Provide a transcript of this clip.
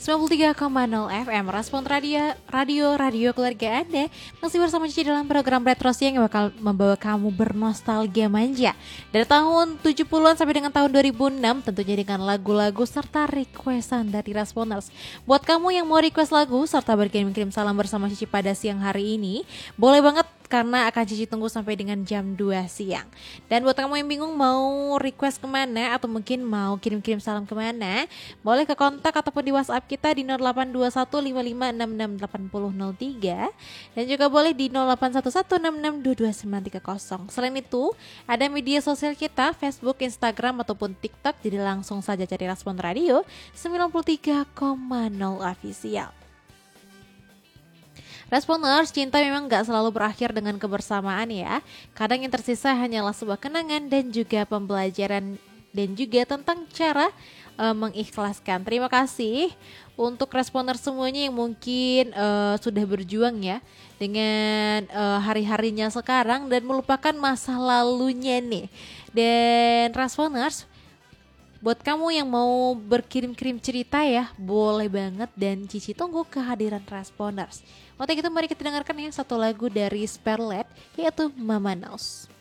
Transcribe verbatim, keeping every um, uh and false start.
sembilan puluh tiga koma nol F M Respon Radio, radio, radio keluarga Anda. Masih bersama Cici dalam program Retro Siang yang bakal membawa kamu bernostalgia manja dari tahun tujuh puluhan sampai dengan tahun dua ribu enam, tentunya dengan lagu-lagu serta requestan dari Responers. Buat kamu yang mau request lagu serta berkirim-kirim salam bersama Cici pada siang hari ini, boleh banget karena akan Cici tunggu sampai dengan jam dua siang. Dan buat kamu yang bingung mau request kemana atau mungkin mau kirim-kirim salam kemana, boleh ke kontak ataupun di WhatsApp kita di nol delapan dua satu lima lima enam enam delapan nol nol tiga dan juga boleh di nol delapan satu satu enam enam dua dua sembilan tiga nol. Selain itu, ada media sosial kita, Facebook, Instagram ataupun TikTok, jadi langsung saja cari Respon Radio sembilan puluh tiga koma nol Official. Responers, cinta memang gak selalu berakhir dengan kebersamaan ya. Kadang yang tersisa hanyalah sebuah kenangan dan juga pembelajaran dan juga tentang cara uh, mengikhlaskan. Terima kasih untuk responer semuanya yang mungkin uh, sudah berjuang ya dengan uh, hari-harinya sekarang dan melupakan masa lalunya nih. Dan responers, buat kamu yang mau berkirim-kirim cerita ya, boleh banget dan Cici tunggu kehadiran Responers. Untuk itu mari kita dengarkan ya satu lagu dari Sperlet, yaitu Mama Knows.